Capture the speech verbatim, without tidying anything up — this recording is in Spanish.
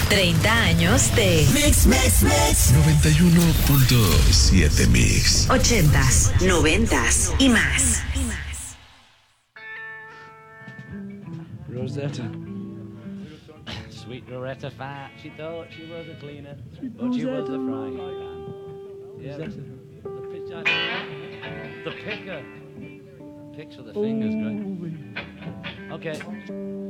treinta años de Mix, Mix, Mix. noventa y uno punto siete Mix. ochentas, noventas y más. Rosetta. Sweet Rosetta fat. She thought she was a cleaner, but she was a frying pan. Yeah, the, the, pitch, the picker. Picks with the fingers, great. Okay.